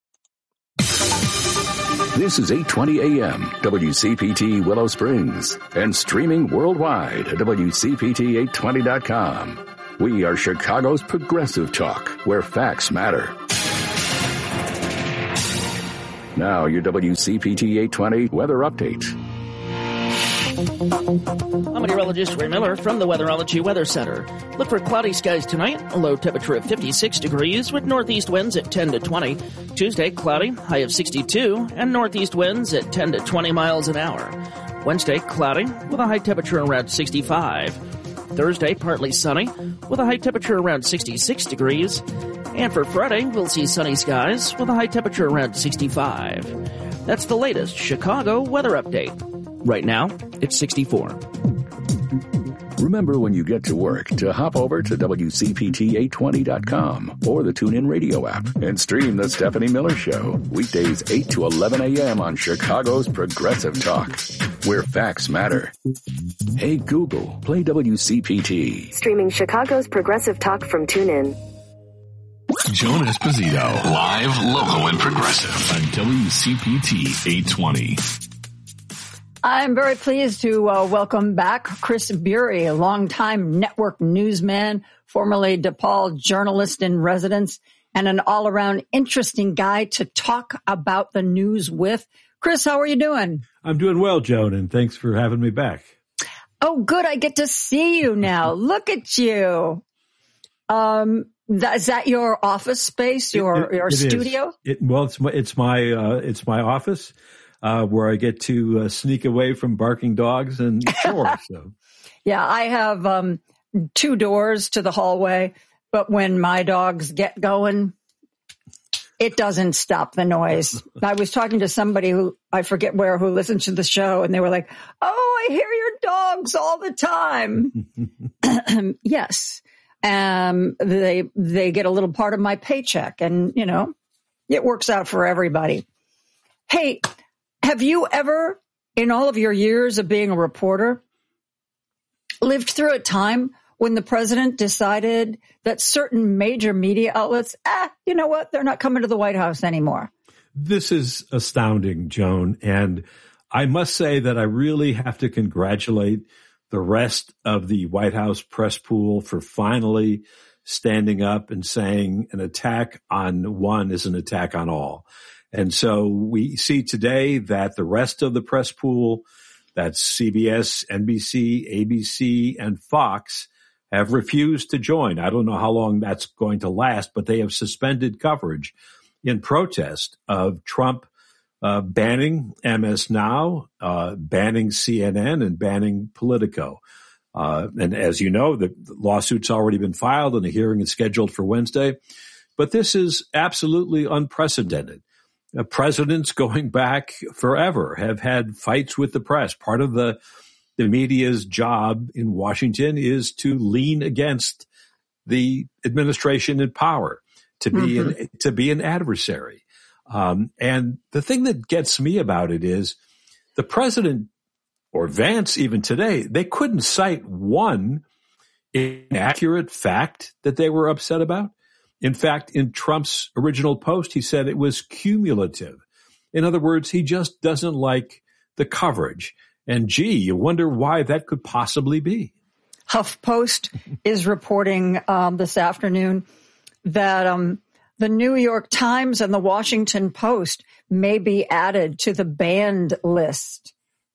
This is eight twenty A M W C P T Willow Springs and streaming worldwide at W C P T eight twenty dot com. We are Chicago's progressive talk, where facts matter. Now your W C P T eight twenty weather update. I'm meteorologist Ray Miller from the Weatherology Weather Center. Look for cloudy skies tonight, a low temperature of fifty-six degrees with northeast winds at ten to twenty. Tuesday, cloudy, high of sixty-two, and northeast winds at ten to twenty miles an hour. Wednesday, cloudy, with a high temperature around sixty-five. Thursday, partly sunny, with a high temperature around sixty-six degrees. And for Friday, we'll see sunny skies with a high temperature around sixty-five. That's the latest Chicago weather update. Right now, it's sixty-four. Remember when you get to work to hop over to W C P T eight twenty dot com or the TuneIn Radio app and stream The Stephanie Miller Show. Weekdays eight to eleven A M on Chicago's Progressive Talk, where facts matter. Hey Google, play W C P T. Streaming Chicago's Progressive Talk from TuneIn. Joan Esposito, live, local, and progressive on W C P T eight twenty. I'm very pleased to uh, welcome back Chris Bury, a longtime network newsman, formerly DePaul journalist in residence, and an all-around interesting guy to talk about the news with. Chris, how are you doing? I'm doing well, Joan, and thanks for having me back. Oh, good. I get to see you now. Look at you. Um, that, is that your office space, your, it, it, your it studio? It, well, it's my, it's my, uh, it's my office. Uh, where I get to uh, sneak away from barking dogs and chores. So. Yeah, I have um, two doors to the hallway, but when my dogs get going, it doesn't stop the noise. I was talking to somebody who, I forget where, who listens to the show, and they were like, oh, I hear your dogs all the time. Yes. Um, they, they get a little part of my paycheck, and, you know, it works out for everybody. Hey, have you ever, in all of your years of being a reporter, lived through a time when the president decided that certain major media outlets, ah, you know what, they're not coming to the White House anymore? This is astounding, Joan. And I must say that I really have to congratulate the rest of the White House press pool for finally standing up and saying an attack on one is an attack on all. And so we see today that the rest of the press pool, that's C B S, N B C, A B C, and Fox, have refused to join. I don't know how long that's going to last, but they have suspended coverage in protest of Trump uh, banning M S Now, uh, banning C N N, and banning Politico. Uh, and as you know, the lawsuit's already been filed and a hearing is scheduled for Wednesday. But this is absolutely unprecedented. Uh, presidents going back forever have had fights with the press. Part of the, the media's job in Washington is to lean against the administration in power, to be mm-hmm. an, to be an adversary. Um, and the thing that gets me about it is the president, or Vance even today, they couldn't cite one inaccurate fact that they were upset about. In fact, in Trump's original post, he said it was cumulative. In other words, he just doesn't like the coverage. And gee, you wonder why that could possibly be. HuffPost is reporting um, this afternoon that um, the New York Times and the Washington Post may be added to the banned list.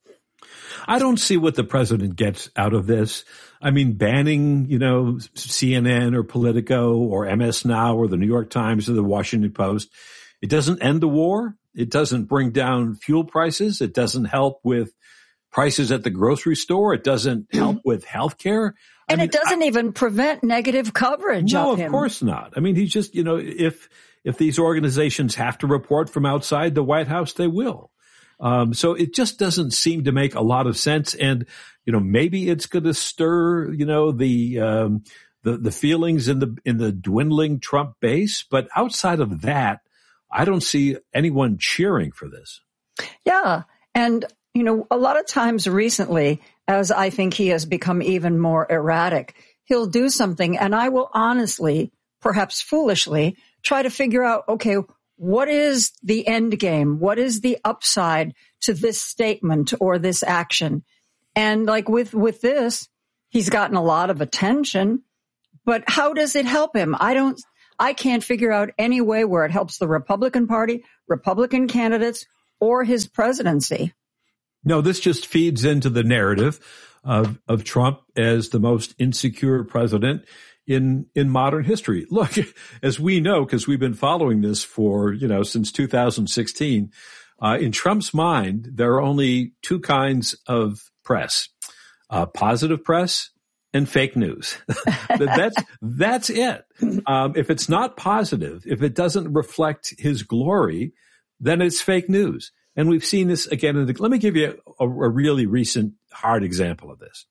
I don't see what the president gets out of this. I mean, banning, you know, C N N or Politico or M S Now or the New York Times or the Washington Post, it doesn't end the war. It doesn't bring down fuel prices. It doesn't help with prices at the grocery store. It doesn't help with health care. And I mean, it doesn't I, even prevent negative coverage no, of him. No, of course not. I mean, he's just, you know, if if these organizations have to report from outside the White House, they will. Um, so it just doesn't seem to make a lot of sense. And, you know, maybe it's going to stir, you know, the, um, the, the feelings in the in the dwindling Trump base. But outside of that, I don't see anyone cheering for this. Yeah. And, you know, a lot of times recently, as I think he has become even more erratic, he'll do something and I will honestly, perhaps foolishly, try to figure out, okay, what is the end game? What is the upside to this statement or this action? And like with, with this, he's gotten a lot of attention, but how does it help him? I don't, I can't figure out any way where it helps the Republican Party, Republican candidates, or his presidency. No, this just feeds into the narrative of, of Trump as the most insecure president in, in modern history. Look, as we know, because we've been following this for, you know, since two thousand sixteen, uh, in Trump's mind, there are only two kinds of press, uh, positive press and fake news. that's, that's it. Um, if it's not positive, if it doesn't reflect his glory, then it's fake news. And we've seen this again. In the, let me give you a, a really recent hard example of this.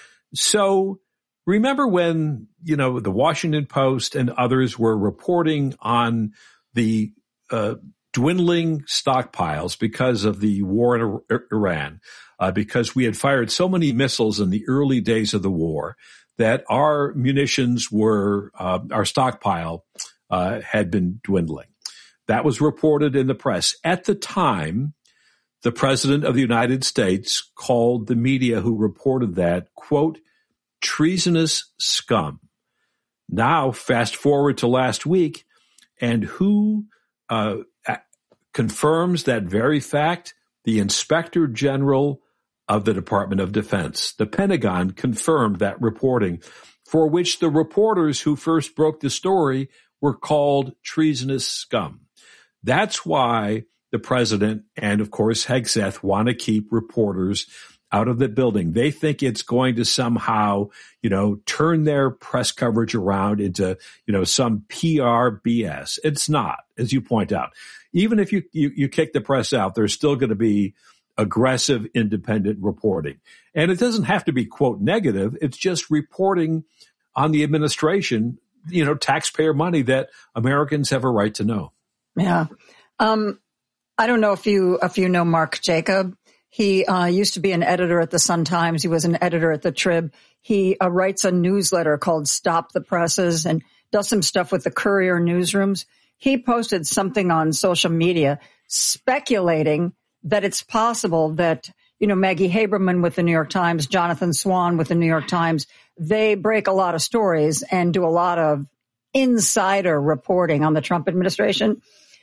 So remember when, you know, the Washington Post and others were reporting on the uh, dwindling stockpiles because of the war in Iran, uh, because we had fired so many missiles in the early days of the war that our munitions were, uh, our stockpile uh, had been dwindling. That was reported in the press. At the time, the President of the United States called the media who reported that, quote, treasonous scum. Now, fast forward to last week, and who uh, confirms that very fact? The Inspector General of the Department of Defense. The Pentagon confirmed that reporting, for which the reporters who first broke the story were called treasonous scum. That's why the president and, of course, Hegseth want to keep reporters out of the building. They think it's going to somehow, you know, turn their press coverage around into, you know, some P R B S. It's not, as you point out. Even if you, you, you kick the press out, there's still going to be aggressive, independent reporting. And it doesn't have to be, quote, negative. It's just reporting on the administration, you know, taxpayer money that Americans have a right to know. Yeah. Um, I don't know if you, if you know Mark Jacob. He uh, used to be an editor at the Sun-Times. He was an editor at the Trib. He uh, writes a newsletter called Stop the Presses and does some stuff with the Courier newsrooms. He posted something on social media speculating that it's possible that, you know, Maggie Haberman with the New York Times, Jonathan Swan with the New York Times, they break a lot of stories and do a lot of insider reporting on the Trump administration.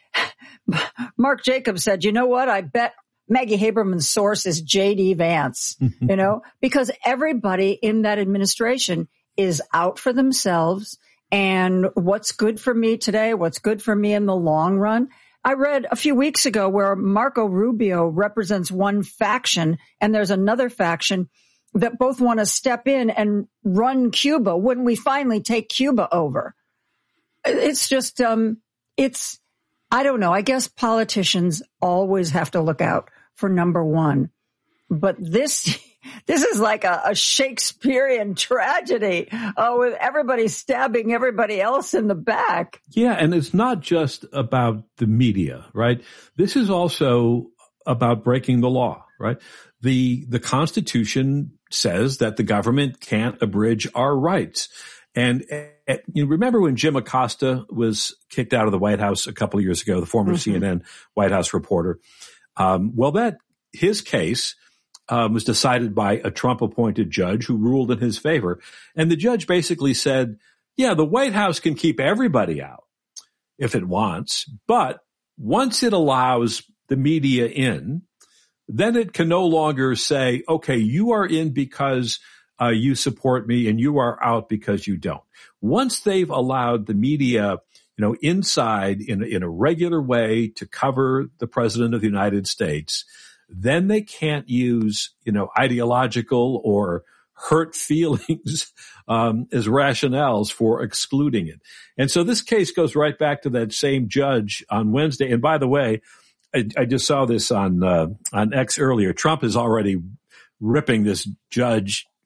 Mark Jacobs said, you know what? I bet Maggie Haberman's source is J D Vance, you know, because everybody in that administration is out for themselves and what's good for me today, what's good for me in the long run. I read a few weeks ago where Marco Rubio represents one faction and there's another faction that both want to step in and run Cuba when we finally take Cuba over. It's just, um, it's, I don't know. I guess politicians always have to look out for number one. But this, this is like a, a Shakespearean tragedy, uh, with everybody stabbing everybody else in the back. Yeah, and it's not just about the media, right? This is also about breaking the law, right? The, the Constitution says that the government can't abridge our rights. And uh, you remember when Jim Acosta was kicked out of the White House a couple of years ago, the former mm-hmm. C N N White House reporter? Um, well, that his case um, was decided by a Trump-appointed judge who ruled in his favor. And the judge basically said, yeah, the White House can keep everybody out if it wants, but once it allows the media in, then it can no longer say, okay, you are in because Uh, you support me and you are out because you don't. Once they've allowed the media, you know, inside in, in a regular way to cover the president of the United States, then they can't use, you know, ideological or hurt feelings um, as rationales for excluding it. And so this case goes right back to that same judge on Wednesday. And by the way, I, I just saw this on uh, on X earlier. Trump is already ripping this judge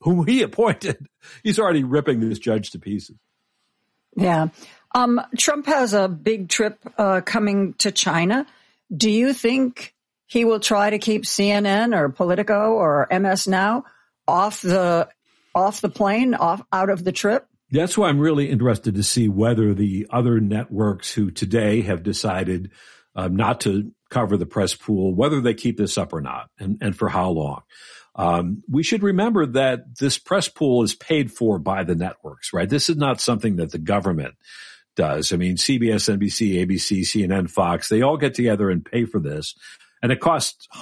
whom he appointed. He's already ripping this judge to pieces. Yeah. Um, Trump has a big trip uh, coming to China. Do you think he will try to keep C N N or Politico or M S Now off the off the plane, off out of the trip? That's why I'm really interested to see whether the other networks who today have decided uh, not to cover the press pool, whether they keep this up or not, and, and for how long. Um, we should remember that this press pool is paid for by the networks, right? This is not something that the government does. I mean, C B S, N B C, A B C, C N N, Fox, they all get together and pay for this. And it costs